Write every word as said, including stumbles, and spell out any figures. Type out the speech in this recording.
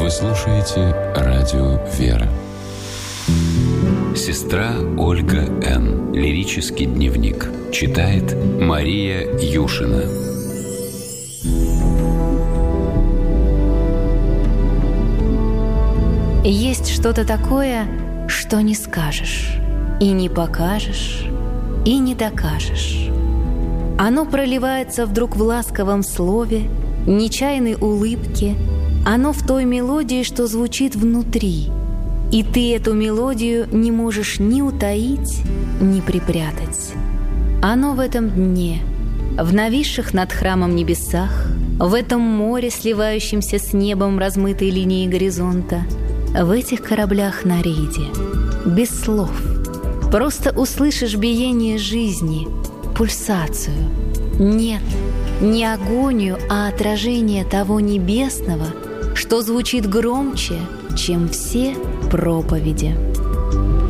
Вы слушаете радио «Вера». Сестра Ольга Н. Лирический дневник. Читает Мария Юшина. Есть что-то такое, что не скажешь, и не покажешь, и не докажешь. Оно проливается вдруг в ласковом слове, нечаянной улыбке. Оно в той мелодии, что звучит внутри. И ты эту мелодию не можешь ни утаить, ни припрятать. Оно в этом дне, в нависших над храмом небесах, в этом море, сливающемся с небом размытой линией горизонта, в этих кораблях на рейде, без слов. Просто услышишь биение жизни, пульсацию. Нет, не агонию, а отражение того небесного, что звучит громче, чем все проповеди.